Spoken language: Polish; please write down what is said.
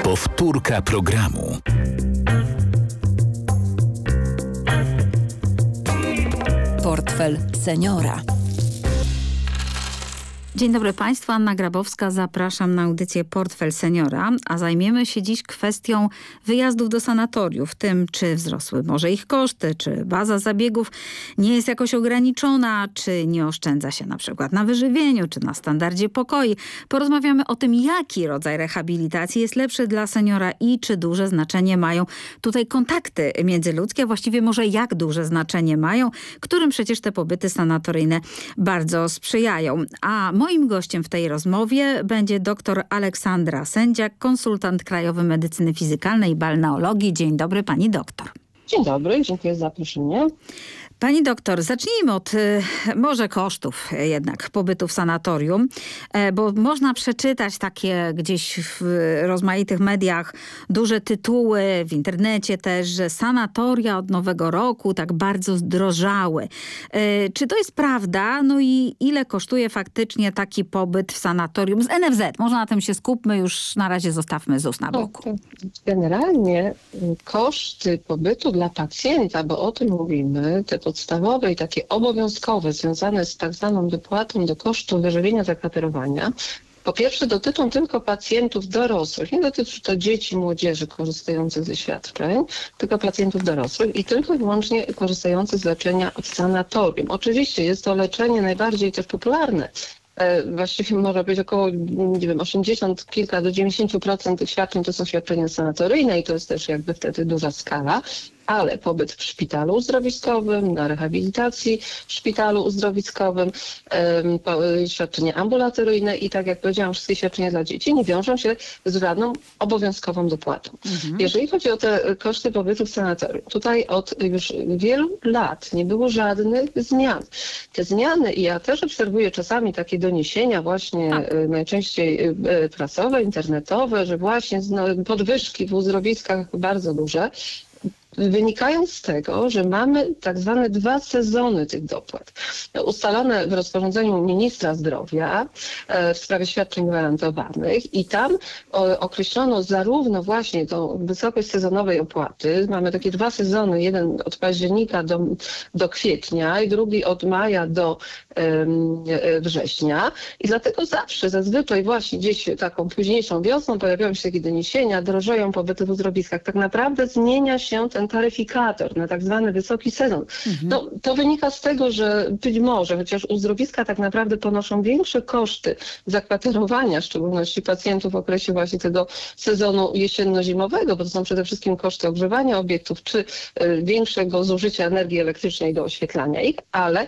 Powtórka programu. Portfel seniora. Dzień dobry Państwu, Anna Grabowska. Zapraszam na audycję Portfel Seniora, a zajmiemy się dziś kwestią wyjazdów do sanatoriów. Tym, czy wzrosły może ich koszty, czy baza zabiegów nie jest jakoś ograniczona, czy nie oszczędza się na przykład na wyżywieniu, czy na standardzie pokoi. Porozmawiamy o tym, jaki rodzaj rehabilitacji jest lepszy dla seniora i czy duże znaczenie mają tutaj kontakty międzyludzkie, a właściwie może jak duże znaczenie mają, którym przecież te pobyty sanatoryjne bardzo sprzyjają. A moim gościem w tej rozmowie będzie dr Aleksandra Sędziak, konsultant krajowy medycyny fizykalnej i balneologii. Dzień dobry pani doktor. Dzień dobry, dziękuję za zaproszenie. Pani doktor, zacznijmy od może kosztów jednak pobytu w sanatorium, bo można przeczytać takie gdzieś w rozmaitych mediach duże tytuły, w internecie też, że sanatoria od nowego roku tak bardzo zdrożały. Czy to jest prawda? No i ile kosztuje faktycznie taki pobyt w sanatorium z NFZ? Może na tym się skupmy, już na razie zostawmy ZUS na boku. Generalnie koszty pobytu dla pacjenta, bo o tym mówimy, te podstawowe i takie obowiązkowe, związane z tak zwaną dopłatą do kosztu wyżywienia, zakwaterowania, po pierwsze dotyczą tylko pacjentów dorosłych. Nie dotyczy to dzieci, młodzieży korzystających ze świadczeń, tylko pacjentów dorosłych i tylko i wyłącznie korzystających z leczenia w sanatorium. Oczywiście jest to leczenie najbardziej też popularne. Właściwie można być około, nie wiem, 80 kilka do 90% tych świadczeń to są świadczenia sanatoryjne i to jest też jakby wtedy duża skala. Ale pobyt w szpitalu uzdrowiskowym, na rehabilitacji w szpitalu uzdrowiskowym, świadczenia ambulatoryjne i tak jak powiedziałam, wszystkie świadczenia dla dzieci nie wiążą się z żadną obowiązkową dopłatą. Jeżeli chodzi o te koszty pobytu w sanatorium, tutaj od już wielu lat nie było żadnych zmian. Te zmiany, i ja też obserwuję czasami takie doniesienia właśnie najczęściej prasowe, internetowe, że właśnie podwyżki w uzdrowiskach bardzo duże, wynikają z tego, że mamy tak zwane 2 sezony tych dopłat. Ustalone w rozporządzeniu ministra zdrowia w sprawie świadczeń gwarantowanych i tam określono zarówno właśnie tą wysokość sezonowej opłaty. Mamy takie 2 sezony, jeden od października do kwietnia i drugi od maja do września. I dlatego zazwyczaj właśnie gdzieś taką późniejszą wiosną pojawiają się takie doniesienia, drożeją pobyty w uzdrowiskach. Tak naprawdę zmienia się ten taryfikator na tak zwany wysoki sezon. No, to wynika z tego, że być może, chociaż uzdrowiska tak naprawdę ponoszą większe koszty zakwaterowania, w szczególności pacjentów w okresie właśnie tego sezonu jesienno-zimowego, bo to są przede wszystkim koszty ogrzewania obiektów, czy większego zużycia energii elektrycznej do oświetlania ich, ale